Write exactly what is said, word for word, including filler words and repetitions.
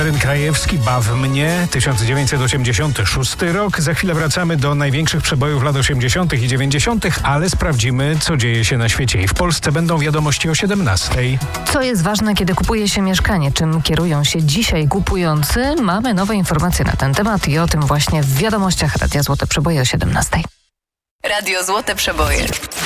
Krajewski, Baw mnie, tysiąc dziewięćset osiemdziesiąty szósty rok. Za chwilę wracamy do największych przebojów lat osiemdziesiątych i dziewięćdziesiątych, ale sprawdzimy, co dzieje się na świecie. I w Polsce będą wiadomości o siedemnastej. Co jest ważne, kiedy kupuje się mieszkanie? Czym kierują się dzisiaj kupujący? Mamy nowe informacje na ten temat i o tym właśnie w wiadomościach Radia Złote Przeboje o siedemnastej. Radio Złote Przeboje.